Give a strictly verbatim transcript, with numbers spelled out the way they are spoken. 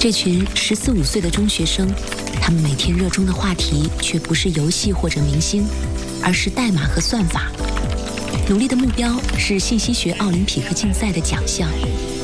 这群十四五岁的中学生，他们每天热衷的话题却不是游戏或者明星，而是代码和算法。努力的目标是信息学奥林匹克竞赛的奖项。